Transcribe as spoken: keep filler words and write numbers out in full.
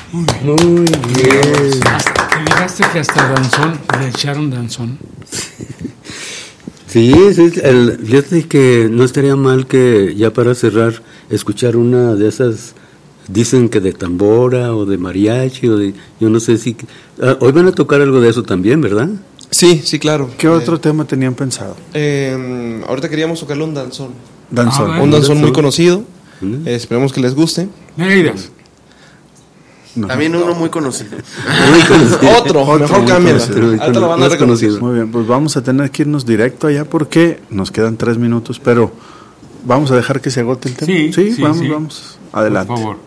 Muy bien. Hasta, ¿te fijaste que hasta danzón, le echaron danzón? Sí, sí, el, fíjate que no estaría mal que ya para cerrar escuchar una de esas, dicen que de tambora o de mariachi o de, yo no sé si, ah, hoy van a tocar algo de eso también, ¿verdad? Sí, sí, claro. ¿Qué eh, otro tema tenían pensado? Eh, ahorita queríamos tocarle un danzón. Danzón. Ah, Un danzón danzón. muy conocido. ¿Mm? Eh, esperemos que les guste. Méridas. No. También uno muy conocido. Muy conocido. Otro, Otro, mejor muy cámbiala. conocido. Ahorita lo van a Más reconocer. conocido. Muy bien, pues vamos a tener que irnos directo allá porque nos quedan tres minutos, pero vamos a dejar que se agote el tema. Sí, sí, sí, vamos, sí. vamos. Adelante. Por favor.